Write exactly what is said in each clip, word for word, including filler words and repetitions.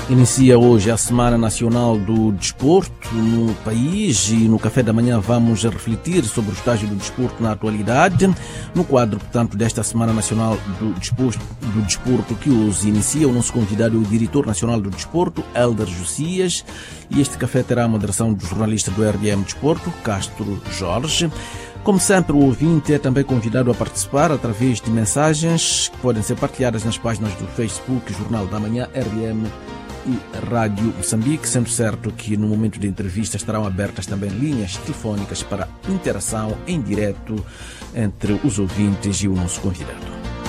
Inicia hoje a Semana Nacional do Desporto no país e no café da manhã vamos refletir sobre o estágio do desporto na atualidade. No quadro, portanto, desta Semana Nacional do Desporto, do desporto que os inicia, o nosso convidado é o Diretor Nacional do Desporto, Hélder Josias, e este café terá a moderação do jornalista do R D M Desporto, Castro Jorge. Como sempre, o ouvinte é também convidado a participar através de mensagens que podem ser partilhadas nas páginas do Facebook, Jornal da Manhã, R D M e Rádio Moçambique, sendo certo que no momento de entrevista estarão abertas também linhas telefónicas para interação em direto entre os ouvintes e o nosso convidado.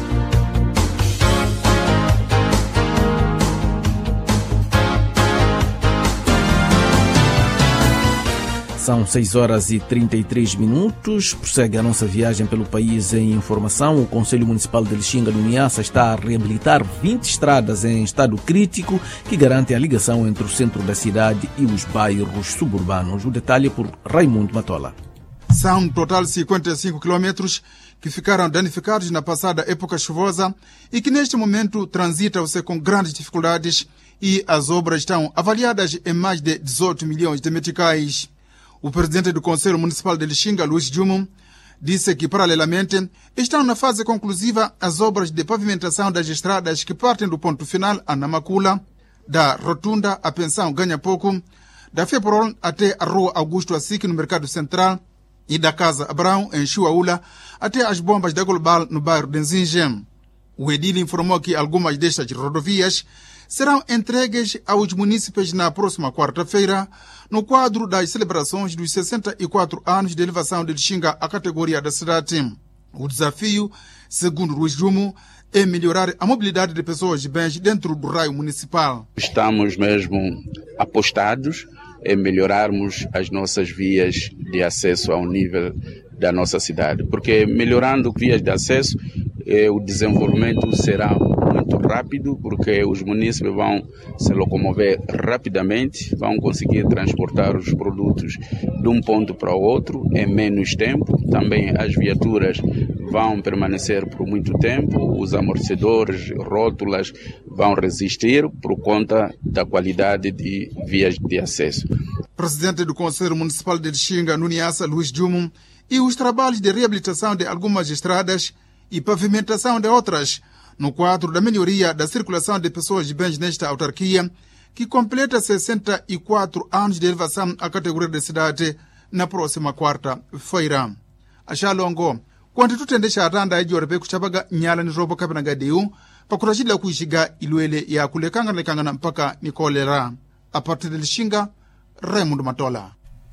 São seis horas e trinta e três minutos. Prossegue a nossa viagem pelo país em informação. O Conselho Municipal de Lixinga, no Niassa, está a reabilitar vinte estradas em estado crítico que garantem a ligação entre o centro da cidade e os bairros suburbanos. O detalhe é por Raimundo Matola. São um total de cinquenta e cinco quilômetros que ficaram danificados na passada época chuvosa e que neste momento transitam-se com grandes dificuldades e as obras estão avaliadas em mais de dezoito milhões de meticais. O presidente do Conselho Municipal de Lixinga, Luís Jumum, disse que, paralelamente, estão na fase conclusiva as obras de pavimentação das estradas que partem do ponto final a Namakula, da Rotunda à Pensão Ganha Pouco, da Feporol até a Rua Augusto Assis, no Mercado Central, e da Casa Abrão, em Chuaula, até as bombas da Global, no bairro de Nzingem. O edil informou que algumas destas rodovias serão entregues aos munícipes na próxima quarta-feira, no quadro das celebrações dos sessenta e quatro anos de elevação de Lixinga à categoria da cidade. O desafio, segundo Luís Jumo, é melhorar a mobilidade de pessoas e bens dentro do raio municipal. Estamos mesmo apostados em melhorarmos as nossas vias de acesso ao nível da nossa cidade, porque melhorando vias de acesso, eh, o desenvolvimento será muito rápido, porque os munícipes vão se locomover rapidamente, vão conseguir transportar os produtos de um ponto para o outro em menos tempo. Também as viaturas vão permanecer por muito tempo, os amortecedores, rótulas vão resistir por conta da qualidade de vias de acesso. Presidente do Conselho Municipal de Lixinga, no Niassa, Luís Jumum, e os trabalhos de reabilitação de algumas estradas e pavimentação de outras, no quadro da melhoria da circulação de pessoas e bens nesta autarquia, que completa sessenta e quatro anos de elevação à categoria de cidade na próxima quarta-feira. A Xalongo, quando tu tendesha a randa de orbe kuchabaga nyala ni robo kabina gadeu, pakurajila kuishiga iluele ya kulekanga lekanga mpaka ni kolera. A partir de Lixinga, Raimundo Matola.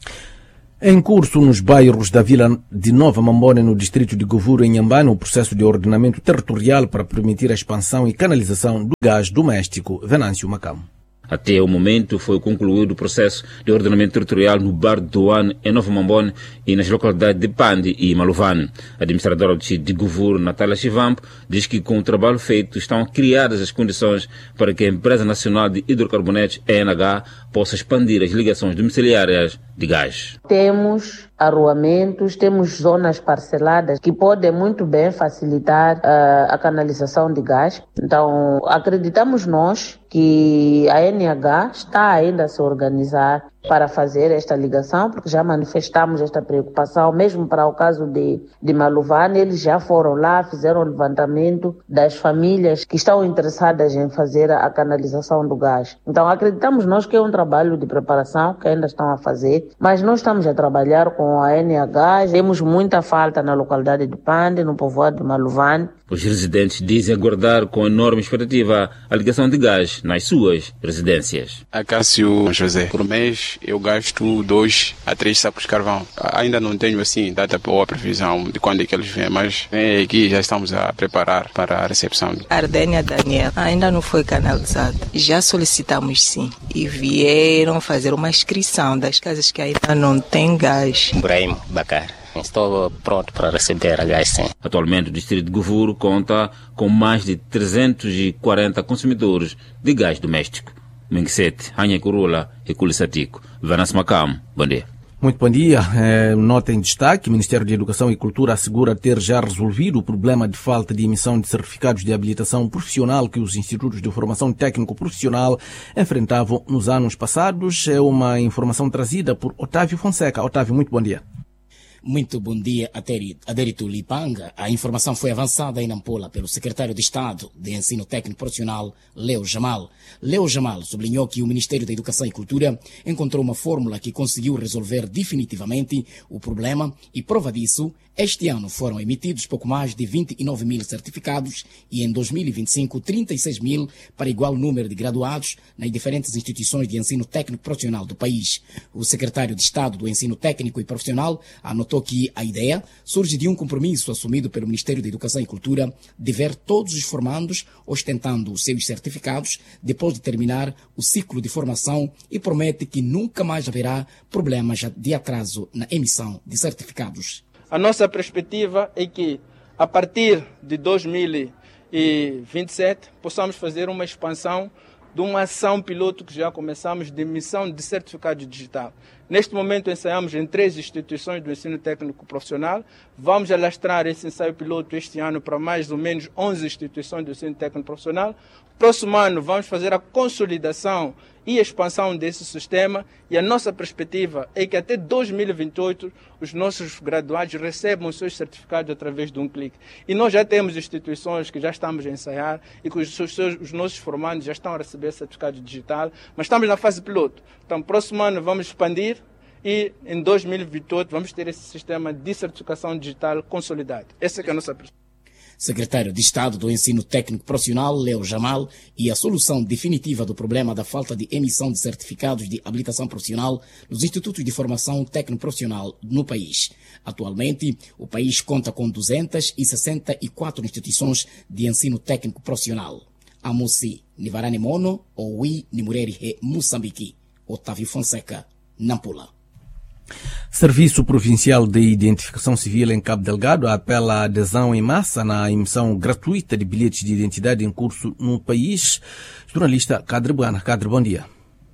Em curso nos bairros da Vila de Nova Mambone, no distrito de Govuro, em Nhambane, o processo de ordenamento territorial para permitir a expansão e canalização do gás doméstico. Venâncio Macamo. Até o momento foi concluído o processo de ordenamento territorial no bar de Douane, em Nova Mambone e nas localidades de Pandi e Maluvane. A administradora de Govuro, Natália Chivampo, diz que com o trabalho feito estão criadas as condições para que a Empresa Nacional de Hidrocarbonetos, E N H, possa expandir as ligações domiciliárias de gás. Temos arruamentos, temos zonas parceladas que podem muito bem facilitar uh, a canalização de gás. Então, acreditamos nós que a N H está ainda a se organizar para fazer esta ligação, porque já manifestamos esta preocupação, mesmo para o caso de, de Maluvane, eles já foram lá, fizeram o levantamento das famílias que estão interessadas em fazer a, a canalização do gás. Então, acreditamos nós que é um trabalho de preparação que ainda estão a fazer, mas nós estamos a trabalhar com a N H, temos muita falta na localidade de Pande, no povoado de Maluvane. Os residentes dizem aguardar com enorme expectativa a ligação de gás nas suas residências. Acácio José, por mês eu gasto dois a três sacos de carvão. Ainda não tenho assim data ou a previsão de quando é que eles vêm, mas vem aqui já estamos a preparar para a recepção. Ardênia Daniel, ainda não foi canalizado. Já solicitamos sim e vieram fazer uma inscrição das casas que ainda não têm gás. Ibrahim Bacar. Estou pronto para receber a gás, sim. Atualmente, o distrito de Govuro conta com mais de trezentos e quarenta consumidores de gás doméstico. Minguisete, Anha Curula e Culisatico. Venâncio Macamo, bom dia. Muito bom dia. É, nota em destaque, o Ministério da Educação e Cultura assegura ter já resolvido o problema de falta de emissão de certificados de habilitação profissional que os institutos de formação técnico-profissional enfrentavam nos anos passados. É uma informação trazida por Otávio Fonseca. Otávio, muito bom dia. Muito bom dia, Adérito Lipanga. A informação foi avançada em Nampula pelo secretário de Estado de Ensino Técnico Profissional, Leo Jamal. Leo Jamal sublinhou que o Ministério da Educação e Cultura encontrou uma fórmula que conseguiu resolver definitivamente o problema e, prova disso, este ano foram emitidos pouco mais de vinte e nove mil certificados e em dois mil e vinte e cinco, trinta e seis mil para igual número de graduados nas diferentes instituições de ensino técnico profissional do país. O secretário de Estado do Ensino Técnico e Profissional anotou que a ideia surge de um compromisso assumido pelo Ministério da Educação e Cultura de ver todos os formandos ostentando os seus certificados depois de terminar o ciclo de formação e promete que nunca mais haverá problemas de atraso na emissão de certificados. A nossa perspectiva é que, a partir de dois mil e vinte e sete, possamos fazer uma expansão de uma ação piloto que já começamos de emissão de certificado digital. Neste momento, ensaiamos em três instituições do ensino técnico profissional. Vamos alastrar esse ensaio piloto este ano para mais ou menos onze instituições do ensino técnico profissional. Próximo ano, vamos fazer a consolidação e expansão desse sistema e a nossa perspectiva é que até dois mil e vinte e oito os nossos graduados recebam os seus certificados através de um clique. E nós já temos instituições que já estamos a ensaiar e que os, seus, os nossos formandos já estão a receber certificado digital, mas estamos na fase piloto. Então, próximo ano vamos expandir e em dois mil e vinte e oito vamos ter esse sistema de certificação digital consolidado. Essa é a nossa perspectiva. Secretário de Estado do Ensino Técnico Profissional, Leo Jamal, e a solução definitiva do problema da falta de emissão de certificados de habilitação profissional nos institutos de formação técnico-profissional no país. Atualmente, o país conta com duzentas e sessenta e quatro instituições de ensino técnico profissional. Amosi, Nivarane Mono, Oui, Nimureri, Moçambique. Otávio Fonseca, Nampula. Serviço Provincial de Identificação Civil em Cabo Delgado apela à adesão em massa na emissão gratuita de bilhetes de identidade em curso no país. Jornalista Cadre Buana. Cadre, bom dia.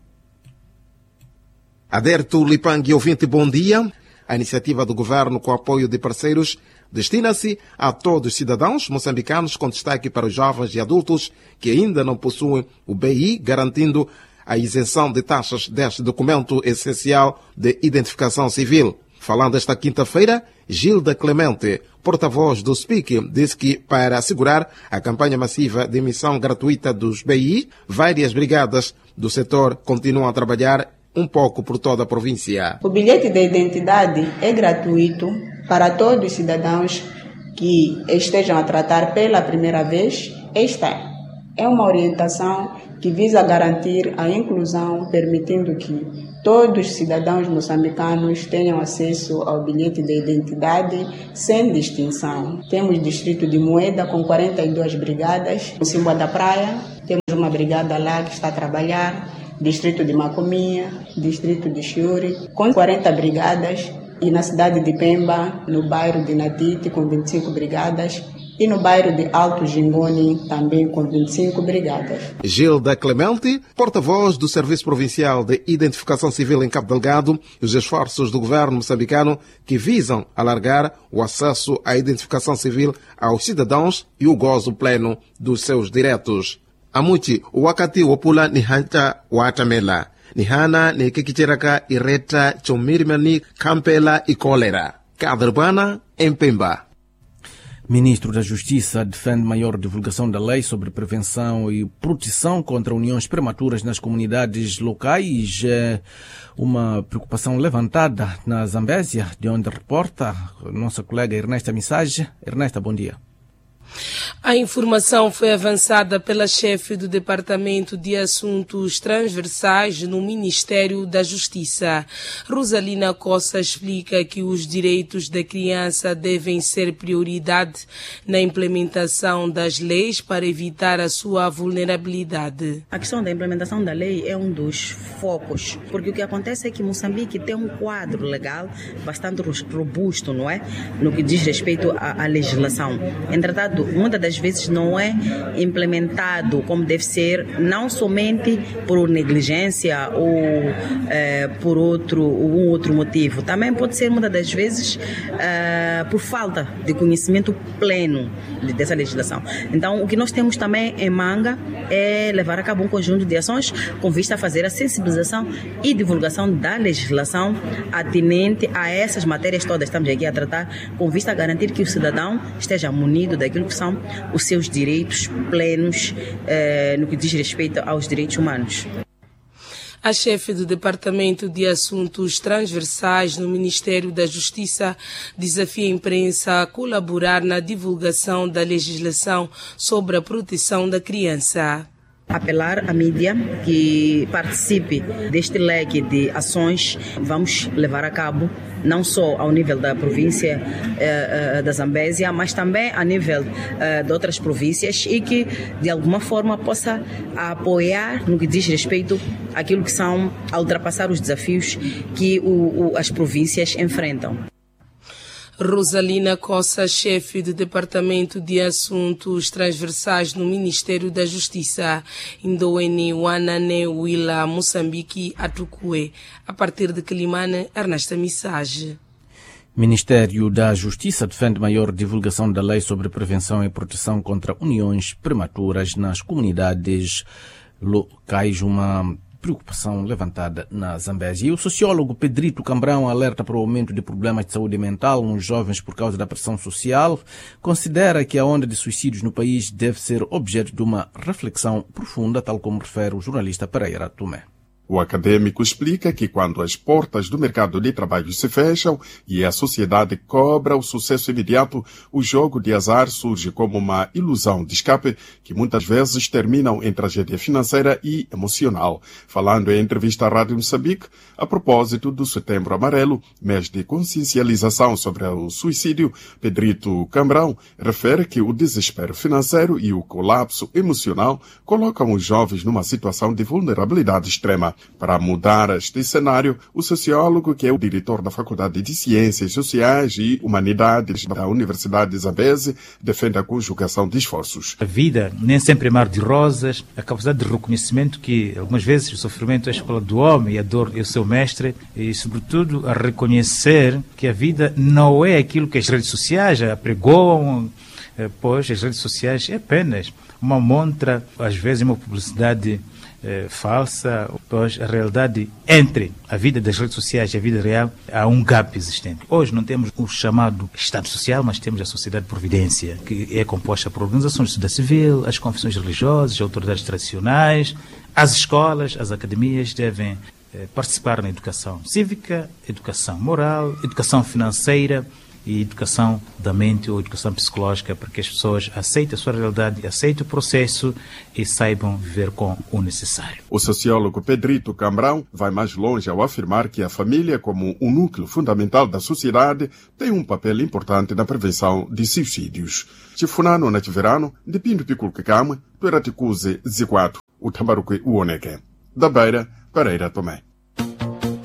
Adérito Lipang, ouvinte, bom dia. A iniciativa do governo com apoio de parceiros destina-se a todos os cidadãos moçambicanos, com destaque para os jovens e adultos que ainda não possuem o B I, garantindo a isenção de taxas deste documento essencial de identificação civil. Falando esta quinta-feira, Gilda Clemente, porta-voz do S P I C, disse que, para assegurar a campanha massiva de emissão gratuita dos B I, várias brigadas do setor continuam a trabalhar um pouco por toda a província. O bilhete de identidade é gratuito para todos os cidadãos que estejam a tratar pela primeira vez. Esta é uma orientação que visa garantir a inclusão, permitindo que todos os cidadãos moçambicanos tenham acesso ao bilhete de identidade sem distinção. Temos distrito de Moeda com quarenta e duas brigadas, no Simboa da Praia temos uma brigada lá que está a trabalhar, distrito de Macominha, distrito de Chiuri, com quarenta brigadas, e na cidade de Pemba, no bairro de Natite, com vinte e cinco brigadas, e no bairro de Alto Gingoni, também com vinte e cinco brigadas. Gilda Clemente, porta-voz do Serviço Provincial de Identificação Civil em Cabo Delgado, e os esforços do governo moçambicano que visam alargar o acesso à identificação civil aos cidadãos e o gozo pleno dos seus direitos. Amuti, o wakati wapula ni hanta watamela. Ni hana ni kikichiraka ireta chomirimani campela e cólera. Cadrebana em Pemba. Ministro da Justiça defende maior divulgação da lei sobre prevenção e proteção contra uniões prematuras nas comunidades locais. É uma preocupação levantada na Zambésia, de onde reporta nossa colega Ernesta Missage. Ernesta, bom dia. A informação foi avançada pela chefe do Departamento de Assuntos Transversais no Ministério da Justiça. Rosalina Costa explica que os direitos da criança devem ser prioridade na implementação das leis para evitar a sua vulnerabilidade. A questão da implementação da lei é um dos focos, porque o que acontece é que Moçambique tem um quadro legal bastante robusto, não é? No que diz respeito à, à legislação. Entretanto, Estado muitas das vezes não é implementado como deve ser, não somente por negligência ou eh, por outro, um outro motivo. Também pode ser muitas das vezes eh, por falta de conhecimento pleno dessa legislação. Então, o que nós temos também em Manga é levar a cabo um conjunto de ações com vista a fazer a sensibilização e divulgação da legislação atinente a essas matérias todas que estamos aqui a tratar, com vista a garantir que o cidadão esteja munido daquilo que são os seus direitos plenos eh, no que diz respeito aos direitos humanos. A chefe do Departamento de Assuntos Transversais no Ministério da Justiça desafia a imprensa a colaborar na divulgação da legislação sobre a proteção da criança. Apelar à mídia que participe deste leque de ações vamos levar a cabo, não só ao nível da província eh, da Zambésia, mas também a nível eh, de outras províncias e que, de alguma forma, possa apoiar no que diz respeito àquilo que são a ultrapassar os desafios que o, o, as províncias enfrentam. Rosalina Cossa, chefe do Departamento de Assuntos Transversais no Ministério da Justiça, Indoene Wanane Wila, Moçambique, Atukue, a partir de Quilimane, Ernesta Missage. Ministério da Justiça defende maior divulgação da lei sobre prevenção e proteção contra uniões prematuras nas comunidades locais, uma preocupação levantada na Zambésia. E o sociólogo Pedrito Cambrão alerta para o aumento de problemas de saúde mental nos jovens por causa da pressão social. Considera que a onda de suicídios no país deve ser objeto de uma reflexão profunda, tal como refere o jornalista Pereira Tomé. O acadêmico explica que quando as portas do mercado de trabalho se fecham e a sociedade cobra o sucesso imediato, o jogo de azar surge como uma ilusão de escape que muitas vezes terminam em tragédia financeira e emocional. Falando em entrevista à Rádio Moçambique, a propósito do Setembro Amarelo, mês de consciencialização sobre o suicídio, Pedrito Cambrão refere que o desespero financeiro e o colapso emocional colocam os jovens numa situação de vulnerabilidade extrema. Para mudar este cenário, o sociólogo, que é o diretor da Faculdade de Ciências Sociais e Humanidades da Universidade de Zambésia, defende a conjugação de esforços. A vida nem sempre é mar de rosas, a capacidade de reconhecimento que algumas vezes o sofrimento é a escola do homem e a dor é o seu mestre, e sobretudo a reconhecer que a vida não é aquilo que as redes sociais apregoam, pois as redes sociais é apenas uma montra, às vezes uma publicidade É, falsa, pois a realidade entre a vida das redes sociais e a vida real há um gap existente. Hoje não temos o chamado Estado Social, mas temos a Sociedade de Providência, que é composta por organizações de sociedade civil, as confissões religiosas, as autoridades tradicionais, as escolas, as academias devem é, participar na educação cívica, educação moral, educação financeira e educação da mente ou educação psicológica, para que as pessoas aceitem a sua realidade, aceitem o processo e saibam viver com o necessário. O sociólogo Pedrito Cambrão vai mais longe ao afirmar que a família, como um núcleo fundamental da sociedade, tem um papel importante na prevenção de suicídios. Chifunano Nativerano, de Pinto Piculcacama, Tueraticuze Ziquato, o Tambaruque Uoneque. Da Beira, Pereira Tomé.